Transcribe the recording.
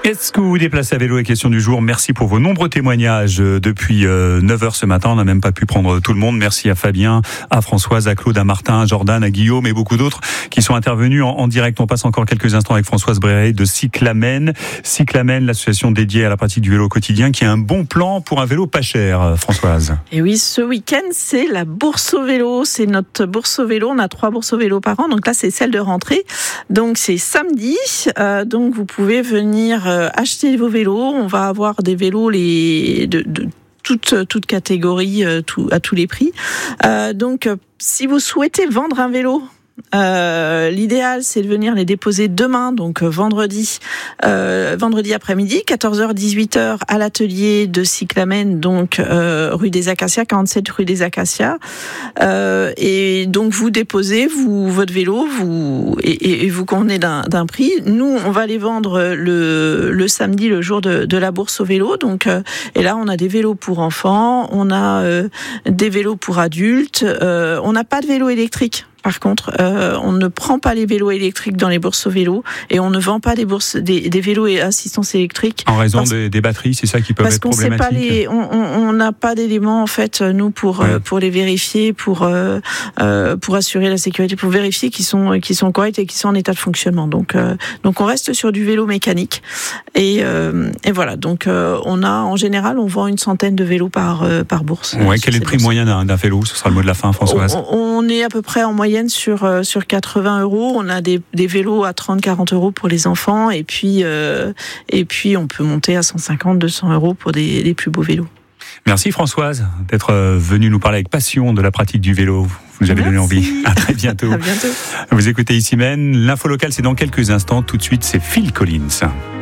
Est-ce que vous vous déplacez à vélo? La question du jour. Merci pour vos nombreux témoignages depuis 9h ce matin. On n'a même pas pu prendre tout le monde. Merci à Fabien, à Françoise, à Claude, à Martin, à Jordan, à Guillaume et beaucoup d'autres qui sont intervenus en direct. On passe encore quelques instants avec Françoise Bréret de Cyclamen. Cyclamen, l'association dédiée à la pratique du vélo au quotidien, qui a un bon plan pour un vélo pas cher, Françoise. Et oui, ce week-end, c'est la bourse au vélo. C'est notre bourse au vélo. On a 3 bourses au vélo par an. Donc là, c'est celle de rentrée. Donc c'est samedi. Donc vous pouvez venir acheter vos vélos. On va avoir des vélos de toute catégorie, à tous les prix. Donc si vous souhaitez vendre un vélo, l'idéal c'est de venir les déposer demain, donc vendredi après-midi, 14h-18h à l'atelier de Cyclamen, donc rue des Acacias, 47 rue des Acacias, et donc vous déposez votre vélo, et vous convenez d'un prix. Nous on va les vendre le samedi, le jour de la bourse au vélo, donc et là on a des vélos pour enfants, on a des vélos pour adultes, on n'a pas de vélo électrique. Par contre, on ne prend pas les vélos électriques dans les bourses au vélo, et on ne vend pas des vélos et assistance électrique. En raison des batteries, c'est ça qui peut être problématique. Parce qu'on on n'a pas d'éléments en fait nous pour les vérifier, pour assurer la sécurité, pour vérifier qu'ils sont corrects et qu'ils sont en état de fonctionnement. Donc on reste sur du vélo mécanique et voilà. Donc en général on vend une centaine de vélos par bourse. Ouais, quel est le prix moyen d'un vélo? Ce sera le mot de la fin, Françoise. On est à peu près en moyenne sur 80 €. On a des vélos à 30-40 € pour les enfants, et puis on peut monter à 150-200 € pour des plus beaux vélos. Merci Françoise d'être venue nous parler avec passion de la pratique du vélo. Vous nous avez donné envie. À très bientôt. À bientôt. Vous écoutez ici même. L'info locale, c'est dans quelques instants. Tout de suite, c'est Phil Collins.